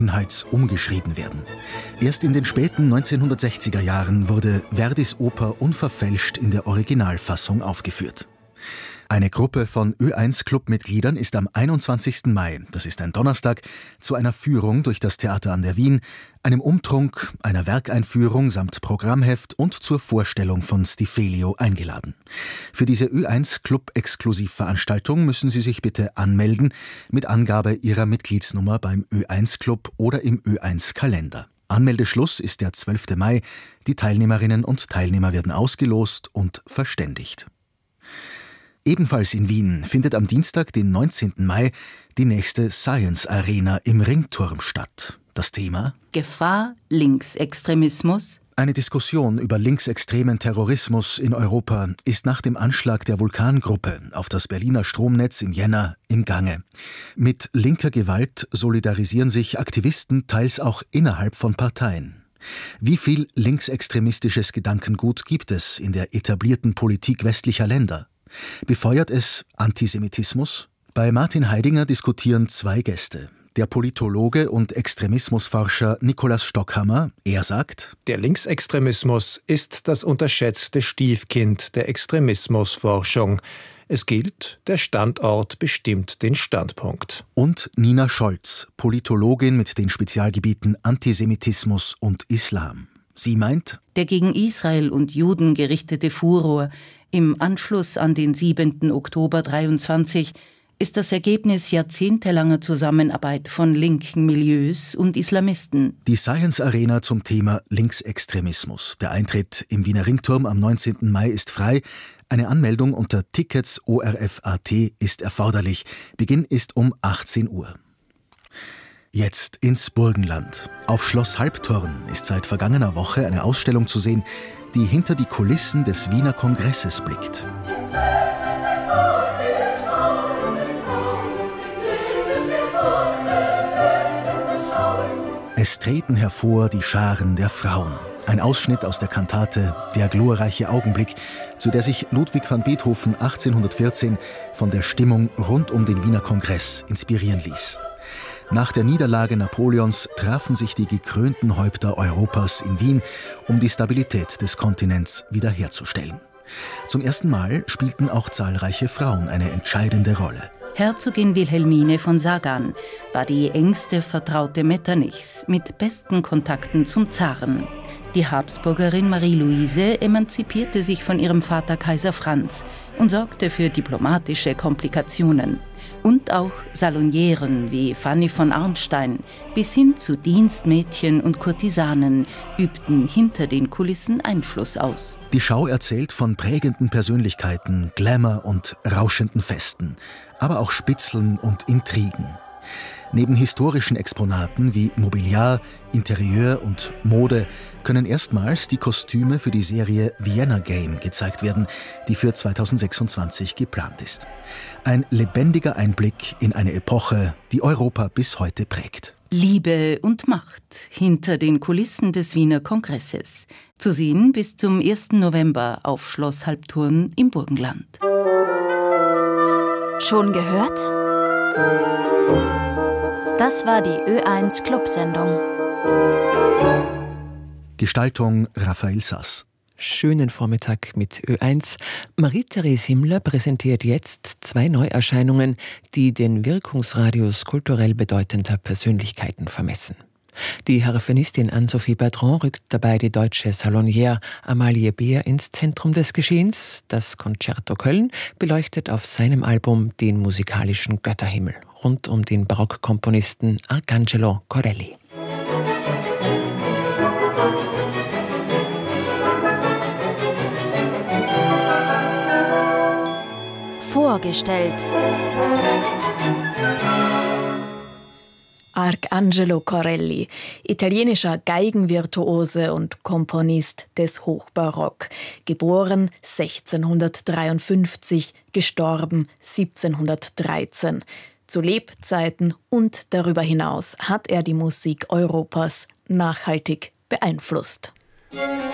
Hals umgeschrieben werden. Erst in den späten 1960er Jahren wurde Verdis Oper unverfälscht in der Originalfassung aufgeführt. Eine Gruppe von Ö1-Clubmitgliedern ist am 21. Mai, das ist ein Donnerstag, zu einer Führung durch das Theater an der Wien, einem Umtrunk, einer Werkeinführung samt Programmheft und zur Vorstellung von Stifelio eingeladen. Für diese Ö1-Club-Exklusivveranstaltung müssen Sie sich bitte anmelden mit Angabe Ihrer Mitgliedsnummer beim Ö1-Club oder im Ö1-Kalender. Anmeldeschluss ist der 12. Mai. Die Teilnehmerinnen und Teilnehmer werden ausgelost und verständigt. Ebenfalls in Wien findet am Dienstag, den 19. Mai, die nächste Science Arena im Ringturm statt. Das Thema: Gefahr Linksextremismus. Eine Diskussion über linksextremen Terrorismus in Europa ist nach dem Anschlag der Vulkangruppe auf das Berliner Stromnetz im Jänner im Gange. Mit linker Gewalt solidarisieren sich Aktivisten teils auch innerhalb von Parteien. Wie viel linksextremistisches Gedankengut gibt es in der etablierten Politik westlicher Länder? Befeuert es Antisemitismus? Bei Martin Heidinger diskutieren zwei Gäste. Der Politologe und Extremismusforscher Nikolaus Stockhammer, er sagt: Der Linksextremismus ist das unterschätzte Stiefkind der Extremismusforschung. Es gilt, der Standort bestimmt den Standpunkt. Und Nina Scholz, Politologin mit den Spezialgebieten Antisemitismus und Islam. Sie meint: Der gegen Israel und Juden gerichtete Furor im Anschluss an den 7. Oktober 23 ist das Ergebnis jahrzehntelanger Zusammenarbeit von linken Milieus und Islamisten. Die Science Arena zum Thema Linksextremismus. Der Eintritt im Wiener Ringturm am 19. Mai ist frei. Eine Anmeldung unter Tickets ORF.at ist erforderlich. Beginn ist um 18 Uhr. Jetzt ins Burgenland. Auf Schloss Halbturn ist seit vergangener Woche eine Ausstellung zu sehen, die hinter die Kulissen des Wiener Kongresses blickt. Es treten hervor die Scharen der Frauen. Ein Ausschnitt aus der Kantate »Der glorreiche Augenblick«, zu der sich Ludwig van Beethoven 1814 von der Stimmung rund um den Wiener Kongress inspirieren ließ. Nach der Niederlage Napoleons trafen sich die gekrönten Häupter Europas in Wien, um die Stabilität des Kontinents wiederherzustellen. Zum ersten Mal spielten auch zahlreiche Frauen eine entscheidende Rolle. Herzogin Wilhelmine von Sagan war die engste Vertraute Metternichs mit besten Kontakten zum Zaren. Die Habsburgerin Marie-Louise emanzipierte sich von ihrem Vater Kaiser Franz und sorgte für diplomatische Komplikationen. Und auch Salonieren wie Fanny von Arnstein bis hin zu Dienstmädchen und Kurtisanen übten hinter den Kulissen Einfluss aus. Die Schau erzählt von prägenden Persönlichkeiten, Glamour und rauschenden Festen, aber auch Spitzeln und Intrigen. Neben historischen Exponaten wie Mobiliar, Interieur und Mode können erstmals die Kostüme für die Serie Vienna Game gezeigt werden, die für 2026 geplant ist. Ein lebendiger Einblick in eine Epoche, die Europa bis heute prägt. Liebe und Macht hinter den Kulissen des Wiener Kongresses. Zu sehen bis zum 1. November auf Schloss Halbturn im Burgenland. Schon gehört? Das war die Ö1 Club-Sendung. Gestaltung Raphael Sass. Schönen Vormittag mit Ö1. Marie-Therese Himmler präsentiert jetzt zwei Neuerscheinungen, die den Wirkungsradius kulturell bedeutender Persönlichkeiten vermessen. Die Harfenistin Anne-Sophie Bertrand rückt dabei die deutsche Salonière Amalie Beer ins Zentrum des Geschehens. Das Concerto Köln beleuchtet auf seinem Album den musikalischen Götterhimmel rund um den Barockkomponisten Arcangelo Corelli. Vorgestellt. Arcangelo Corelli, italienischer Geigenvirtuose und Komponist des Hochbarock, geboren 1653, gestorben 1713. Zu Lebzeiten und darüber hinaus hat er die Musik Europas nachhaltig beeinflusst.